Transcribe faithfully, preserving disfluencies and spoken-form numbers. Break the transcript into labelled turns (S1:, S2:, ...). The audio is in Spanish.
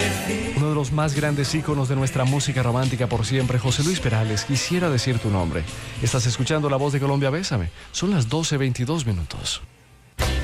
S1: Uno de los más grandes íconos de nuestra música romántica por siempre, José Luis Perales, quisiera decir tu nombre. Estás escuchando La Voz de Colombia, Bésame. Son las doce veintidós minutos.